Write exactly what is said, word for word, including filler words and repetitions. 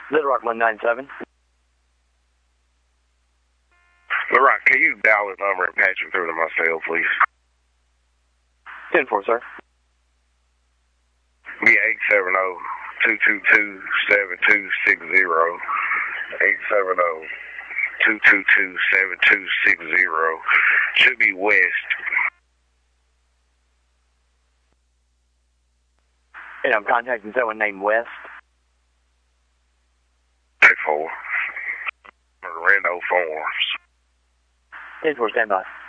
Little Rock one nine seven. Little Rock, can you dial his number and patch him through to my cell, please? ten four, sir. Be eight seven zero, two two two, seven two six zero. eight seven zero, two two two, seven two six zero. Should be West. And I'm contacting someone named West. ten four. Orlando Farms. ten four, stand by.